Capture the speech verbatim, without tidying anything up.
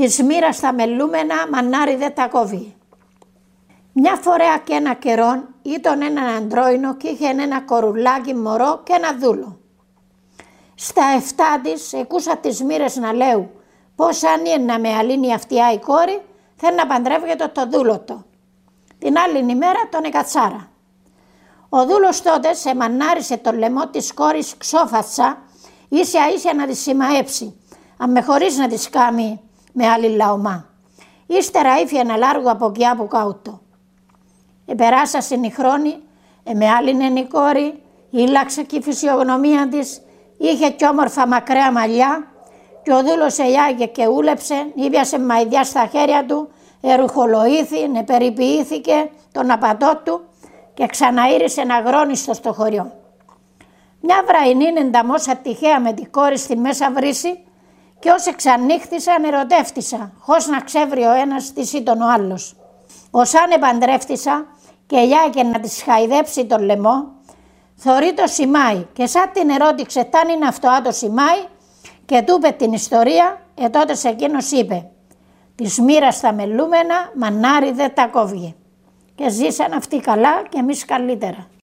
Της μοίρας τα μελούμενα, μανάρι δεν τα κόβει. Μια φορέα και ένα καιρόν ήταν έναν αντρόινο και είχε ένα κορουλάκι μωρό και ένα δούλο. Στα εφτά της εκούσα τις μοίρες να λέω πως αν είναι να με αλύνει αυτιά η κόρη θέλει να παντρεύεται το δούλο το. Την άλλη ημέρα τον εκατσάρα. Ο δούλος τότε σε μανάρισε το λαιμό της κόρης ξόφατσα ίσια ίσια να τη σημαέψει, αν με χωρίς να τη κάμει με άλλη λαομά. Ύστερα ήφη ένα λάργο από εκεί από καούτο. Επεράσασαν οι χρόνοι, ε, με άλλη είναι η κόρη, ήλαξε και η φυσιογνωμία της, είχε κι όμορφα μακραία μαλλιά και ο δούλος ελιάγε και ούλεψε, ήπιασε μαϊδιά στα χέρια του, ερουχολογήθη, περιποιήθηκε τον απατό του και ξαναήρισε αγρόνιστο στο χωριό. Μια βραϊνή ενταμόσα τυχαία με τη κόρη στη μέσα βρύση και όσοι ξανύχτησαν ερωτεύτησα, χως να ξέβρει ο ένας της ή τον ο άλλος. Όσαν επαντρεύτησα και ελιάγε να της χαϊδέψει τον λαιμό, θωρεί το σημάι και σαν την ερώτηξε ταν είναι αυτό το σημάι και του είπε την ιστορία, ε τότε σε εκείνος είπε «Της μοίρας τα μελούμενα, μανάρι δεν τα κόβει». Και ζήσαν αυτοί καλά και εμείς καλύτερα.